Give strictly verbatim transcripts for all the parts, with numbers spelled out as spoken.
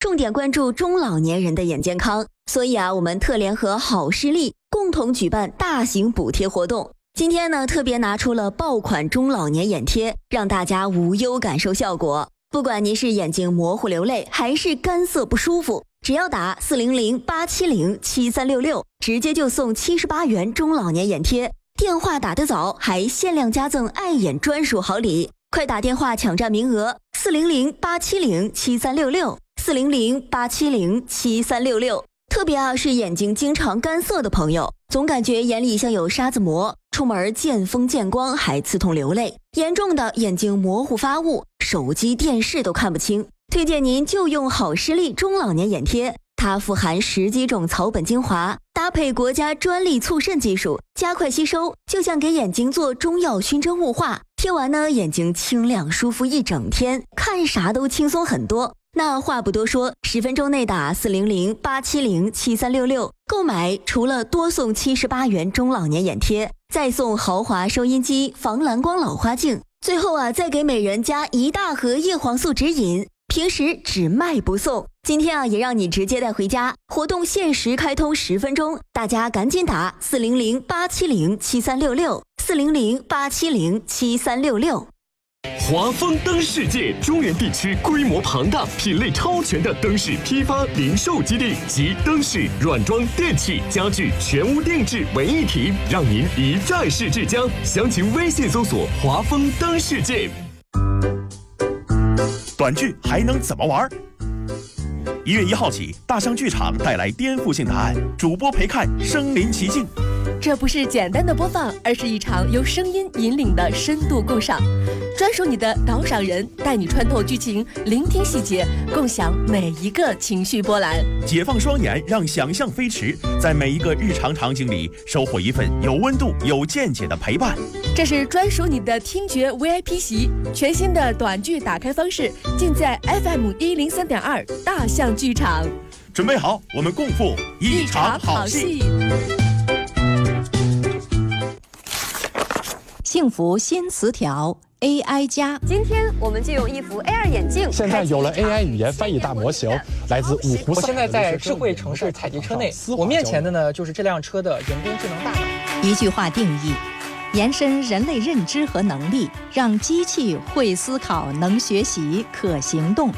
重点关注中老年人的眼健康，所以啊，我们特联合好视力共同举办大型补贴活动。今天呢，特别拿出了爆款中老年眼贴，让大家无忧感受效果。不管您是眼睛模糊流泪，还是干涩不舒服，只要打四零零八七零七三六六，直接就送七十八元中老年眼贴。电话打得早，还限量加赠爱眼专属好礼，快打电话抢占名额，四零零八七零七三六六，四零零八七零七三六六。特别啊，是眼睛经常干涩的朋友，总感觉眼里像有沙子膜，出门见风见光还刺痛流泪，严重的眼睛模糊发雾，手机电视都看不清。推荐您就用好视力中老年眼贴，它富含十几种草本精华，搭配国家专利促渗技术，加快吸收，就像给眼睛做中药熏蒸雾化。贴完呢，眼睛清亮舒服一整天，看啥都轻松很多。那话不多说，十分钟内打四零零八七零七三六六，购买除了多送七十八元中老年眼贴，再送豪华收音机、防蓝光老花镜，最后啊，再给每人加一大盒叶黄素指引。平时只卖不送，今天啊也让你直接带回家。活动限时开通十分钟，大家赶紧打四零零八七零七三六六，四零零八七零七三六六。 华丰灯世界中原地区规模庞大、品类超全的灯饰批发零售基地，集灯饰、软装、电器、家具全屋定制为一体，让您一站式至江。详情微信搜索“华丰灯世界”。 短剧还能怎么玩？一月一号起，大象剧场带来颠覆性答案，主播陪看身临其境。 这不是简单的播放，而是一场由声音引领的深度共赏。专属你的导赏人，带你穿透剧情，聆听细节，共享每一个情绪波澜。 解放双眼，让想象飞驰，在每一个日常场景里收获一份有温度、有见解的陪伴。 这是专属你的听觉 V I P 席，全新的短剧打开方式，尽在 F M 一零三点二大象剧场。 准备好，我们共赴一场好戏。 幸福新词条 A I 加， 今天我们就用一副 A R 眼镜。 现在有了 A I 语言翻译大模型，来自五湖四海。 我现在在智慧城市采集车内，我面前的呢就是这辆车的人工智能大脑。 一句话定义：延伸人类认知和能力，让机器会思考、能学习、可行动。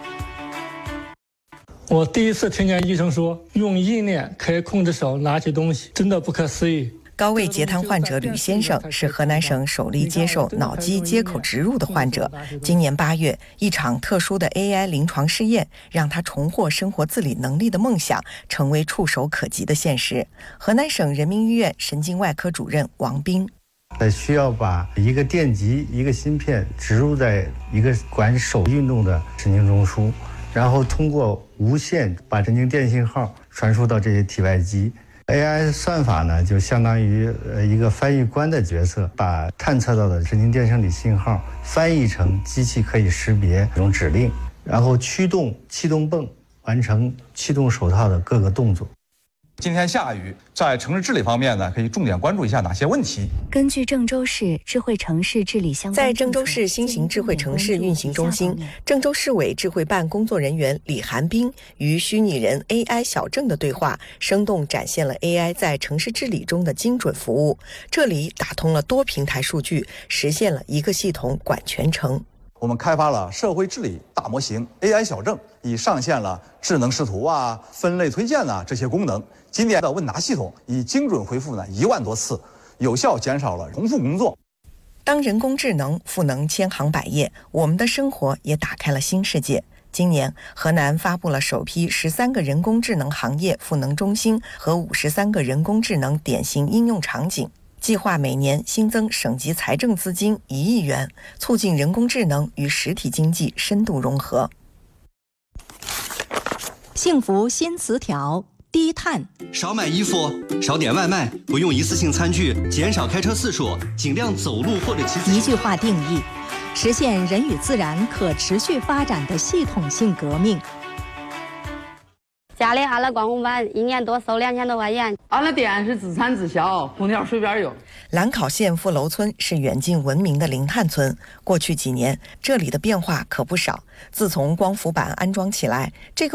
我第一次听见医生说用意念可以控制手拿起东西，真的不可思议。 高位截瘫患者吕先生是河南省首例接受脑机接口植入的患者。今年八月，一场特殊的 A I 临床试验让他重获生活自理能力的梦想成为触手可及的现实。河南省人民医院神经外科主任王斌， 需要把一个电极、一个芯片植入在一个管手运动的神经中枢，然后通过无线把神经电信号传输到这些体外机。A I 算法呢，就相当于呃一个翻译官的角色，把探测到的神经电生理信号翻译成机器可以识别这种指令，然后驱动气动泵完成气动手套的各个动作。 今天下雨，在城市治理方面呢，可以重点关注一下哪些问题？ 根据郑州市智慧城市治理相关， 在郑州市新型智慧城市运行中心，郑州市委智慧办工作人员李寒冰与虚拟人 A I 小郑的对话，生动展现了 A I 在城市治理中的精准服务。这里打通了多平台数据，实现了一个系统管全程。 我们开发了社会治理大模型 A I 小郑，已上线了智能视图啊、分类推荐啊这些功能。今年的问答系统已精准回复呢一万多次，有效减少了重复工作。 当人工智能赋能千行百业，我们的生活也打开了新世界。今年，河南发布了首批十三个人工智能行业赋能中心和五十三个人工智能典型应用场景。计划每年新增省级财政资金一亿元，促进人工智能与实体经济深度融合。 幸福新词条：低碳， 少买衣服，少点外卖，不用一次性餐具，减少开车次数，尽量走路或者骑自行车。 一句话定义：实现人与自然可持续发展的系统性革命。 家里按了光红板，一年多收两千多块钱。 俺的店是自产自销，空调随便用。 兰考县富楼村是远近闻名的零碳村，过去几年这里的变化可不少。自从光伏板安装起来，这个